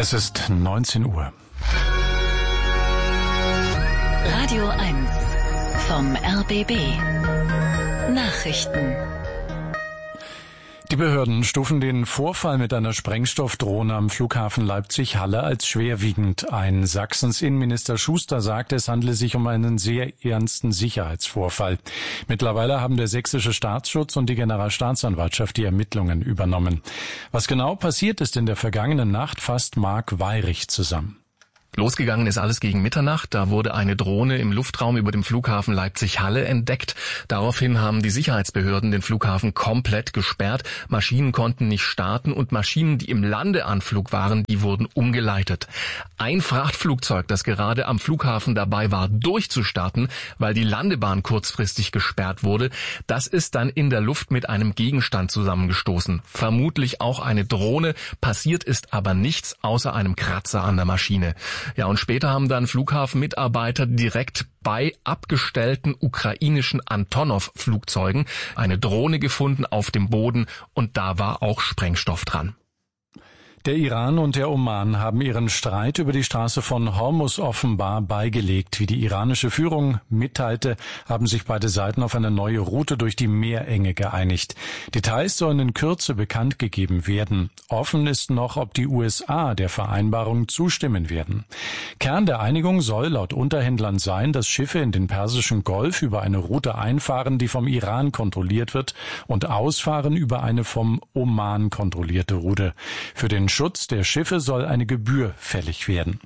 Es ist 19 Uhr. Radio 1 vom RBB. Nachrichten. Die Behörden stufen den Vorfall mit einer Sprengstoffdrohne am Flughafen Leipzig-Halle als schwerwiegend ein. Sachsens Innenminister Schuster sagte, es handle sich um einen sehr ernsten Sicherheitsvorfall. Mittlerweile haben der sächsische Staatsschutz und die Generalstaatsanwaltschaft die Ermittlungen übernommen. Was genau passiert ist in der vergangenen Nacht, fasst Marc Weyrich zusammen. Losgegangen ist alles gegen Mitternacht. Da wurde eine Drohne im Luftraum über dem Flughafen Leipzig-Halle entdeckt. Daraufhin haben die Sicherheitsbehörden den Flughafen komplett gesperrt. Maschinen konnten nicht starten und Maschinen, die im Landeanflug waren, die wurden umgeleitet. Ein Frachtflugzeug, das gerade am Flughafen dabei war, durchzustarten, weil die Landebahn kurzfristig gesperrt wurde, das ist dann in der Luft mit einem Gegenstand zusammengestoßen. Vermutlich auch eine Drohne. Passiert ist aber nichts außer einem Kratzer an der Maschine. Ja, und später haben dann Flughafenmitarbeiter direkt bei abgestellten ukrainischen Antonov-Flugzeugen eine Drohne gefunden auf dem Boden und da war auch Sprengstoff dran. Der Iran und der Oman haben ihren Streit über die Straße von Hormuz offenbar beigelegt. Wie die iranische Führung mitteilte, haben sich beide Seiten auf eine neue Route durch die Meerenge geeinigt. Details sollen in Kürze bekannt gegeben werden. Offen ist noch, ob die USA der Vereinbarung zustimmen werden. Kern der Einigung soll laut Unterhändlern sein, dass Schiffe in den Persischen Golf über eine Route einfahren, die vom Iran kontrolliert wird, und ausfahren über eine vom Oman kontrollierte Route. Für den Schutz der Schiffe soll eine Gebühr fällig werden.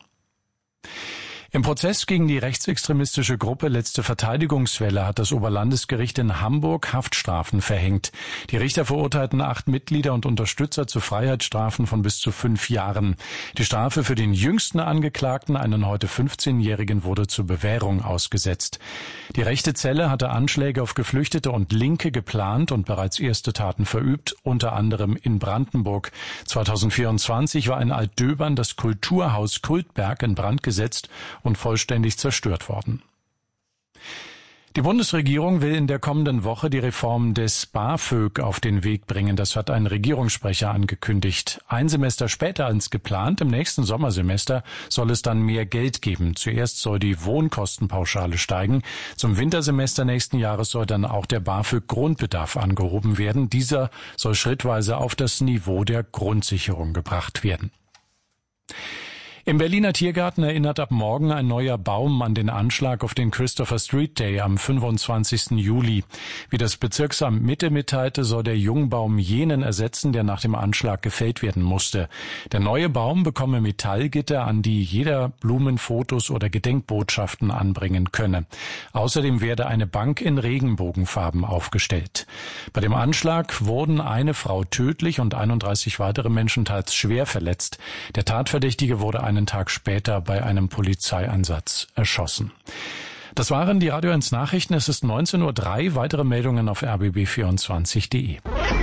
Im Prozess gegen die rechtsextremistische Gruppe Letzte Verteidigungswelle hat das Oberlandesgericht in Hamburg Haftstrafen verhängt. Die Richter verurteilten 8 Mitglieder und Unterstützer zu Freiheitsstrafen von bis zu 5 Jahren. Die Strafe für den jüngsten Angeklagten, einen heute 15-Jährigen, wurde zur Bewährung ausgesetzt. Die rechte Zelle hatte Anschläge auf Geflüchtete und Linke geplant und bereits erste Taten verübt, unter anderem in Brandenburg. 2024 war in Altdöbern das Kulturhaus Kultberg in Brand gesetzt und vollständig zerstört worden. Die Bundesregierung will in der kommenden Woche die Reform des BAföG auf den Weg bringen. Das hat ein Regierungssprecher angekündigt. Ein Semester später als geplant, im nächsten Sommersemester, soll es dann mehr Geld geben. Zuerst soll die Wohnkostenpauschale steigen. Zum Wintersemester nächsten Jahres soll dann auch der BAföG-Grundbedarf angehoben werden. Dieser soll schrittweise auf das Niveau der Grundsicherung gebracht werden. Im Berliner Tiergarten erinnert ab morgen ein neuer Baum an den Anschlag auf den Christopher Street Day am 25. Juli. Wie das Bezirksamt Mitte mitteilte, soll der Jungbaum jenen ersetzen, der nach dem Anschlag gefällt werden musste. Der neue Baum bekomme Metallgitter, an die jeder Blumenfotos oder Gedenkbotschaften anbringen könne. Außerdem werde eine Bank in Regenbogenfarben aufgestellt. Bei dem Anschlag wurden eine Frau tödlich und 31 weitere Menschen teils schwer verletzt. Der Tatverdächtige wurde einen Tag später bei einem Polizeieinsatz erschossen. Das waren die Radio 1 Nachrichten. Es ist 19:03 Uhr. Weitere Meldungen auf rbb24.de.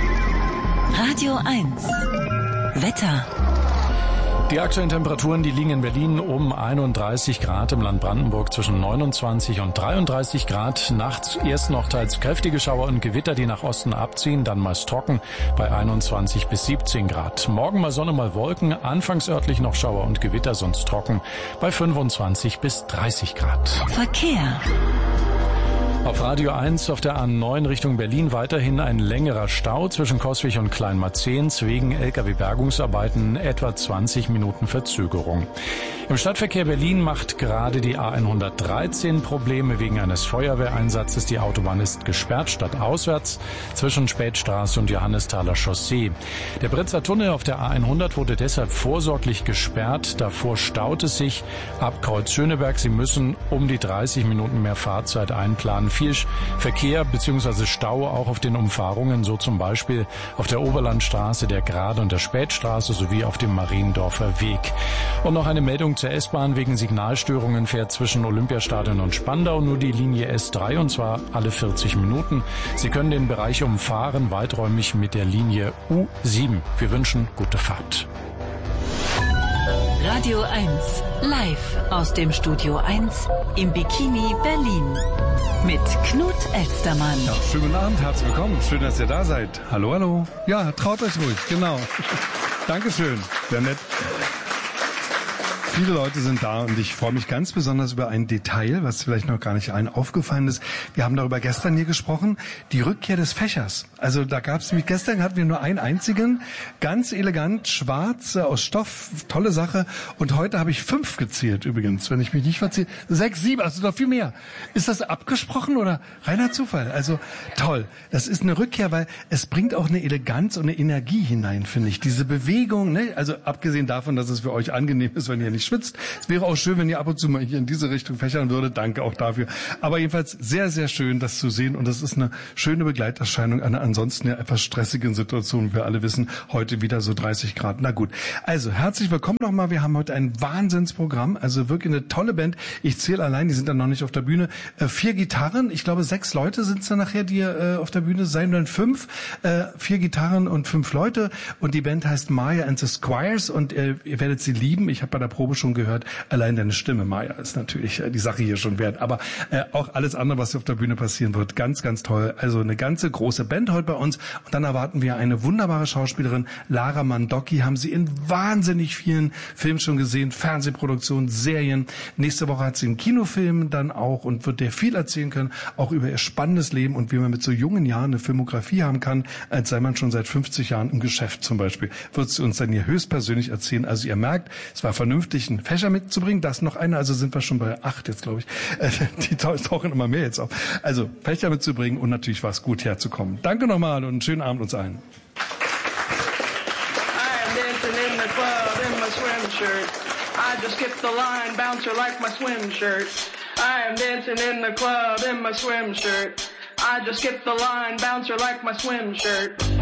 Radio 1 Wetter. Die aktuellen Temperaturen, die liegen in Berlin um 31 Grad, im Land Brandenburg zwischen 29 und 33 Grad. Nachts erst noch teils kräftige Schauer und Gewitter, die nach Osten abziehen, dann meist trocken bei 21 bis 17 Grad. Morgen mal Sonne, mal Wolken, anfangs örtlich noch Schauer und Gewitter, sonst trocken bei 25 bis 30 Grad. Verkehr. Auf Radio 1 auf der A9 Richtung Berlin weiterhin ein längerer Stau zwischen Coswig und Kleinmarzehns wegen Lkw-Bergungsarbeiten, etwa 20 Minuten Verzögerung. Im Stadtverkehr Berlin macht gerade die A113 Probleme wegen eines Feuerwehreinsatzes. Die Autobahn ist gesperrt, stadtauswärts zwischen Spätstraße und Johannesthaler Chaussee. Der Britzer Tunnel auf der A100 wurde deshalb vorsorglich gesperrt. Davor staut es sich ab Kreuz Schöneberg. Sie müssen um die 30 Minuten mehr Fahrzeit einplanen. Viel Verkehr bzw. Stau auch auf den Umfahrungen, so zum Beispiel auf der Oberlandstraße, der Grade und der Spätstraße sowie auf dem Mariendorfer Weg. Und noch eine Meldung zur S-Bahn. Wegen Signalstörungen fährt zwischen Olympiastadion und Spandau nur die Linie S3 und zwar alle 40 Minuten. Sie können den Bereich umfahren, weiträumig mit der Linie U7. Wir wünschen gute Fahrt. Radio 1 live aus dem Studio 1 im Bikini Berlin mit Knut Elstermann. Ja, schönen guten Abend, herzlich willkommen. Schön, dass ihr da seid. Hallo, hallo. Ja, traut euch ruhig, genau. Dankeschön, sehr nett. Viele Leute sind da und ich freue mich ganz besonders über ein Detail, was vielleicht noch gar nicht allen aufgefallen ist. Wir haben darüber gestern hier gesprochen, die Rückkehr des Fächers. Also da gab es nämlich, gestern hatten wir nur einen einzigen, ganz elegant, schwarz, aus Stoff, tolle Sache. Und heute habe ich 5 gezählt übrigens, wenn ich mich nicht verzähle. 6, 7, also noch viel mehr. Ist das abgesprochen oder reiner Zufall? Also toll. Das ist eine Rückkehr, weil es bringt auch eine Eleganz und eine Energie hinein, finde ich. Diese Bewegung, ne? Also abgesehen davon, dass es für euch angenehm ist, wenn ihr nicht schwitzt. Es wäre auch schön, wenn ihr ab und zu mal hier in diese Richtung fächern würdet. Danke auch dafür. Aber jedenfalls sehr, sehr schön, das zu sehen. Und das ist eine schöne Begleiterscheinung einer ansonsten ja etwas stressigen Situation. Wir alle wissen, heute wieder so 30 Grad. Na gut. Also herzlich willkommen nochmal. Wir haben heute ein Wahnsinnsprogramm. Also wirklich eine tolle Band. Ich zähle allein, die sind dann noch nicht auf der Bühne. 4 Gitarren. Ich glaube, 6 Leute sind es dann nachher, die auf der Bühne sein werden. 5. 4 Gitarren und 5 Leute. Und die Band heißt Maya and the Squires. Und ihr werdet sie lieben. Ich habe bei der Probe schon gehört, allein deine Stimme, Maya, ist natürlich die Sache hier schon wert. Aber auch alles andere, was auf der Bühne passieren wird, ganz, ganz toll. Also eine ganze große Band heute bei uns. Und dann erwarten wir eine wunderbare Schauspielerin, Lara Mandocki. Haben Sie in wahnsinnig vielen Filmen schon gesehen, Fernsehproduktionen, Serien. Nächste Woche hat sie einen Kinofilm dann auch und wird der viel erzählen können, auch über ihr spannendes Leben und wie man mit so jungen Jahren eine Filmografie haben kann, als sei man schon seit 50 Jahren im Geschäft zum Beispiel. Wird sie uns dann hier höchstpersönlich erzählen. Also ihr merkt, es war vernünftig, einen Fächer mitzubringen. Das noch einer, also sind wir schon bei 8 jetzt, glaube ich. Die tauchen immer mehr jetzt auf. Also Fächer mitzubringen und natürlich war es gut herzukommen. Danke nochmal und einen schönen Abend uns allen. I just skipped the line, bouncer like my swim shirt. I am dancing in the club in my swim shirt. I just skipped the line, bouncer like my swim shirt.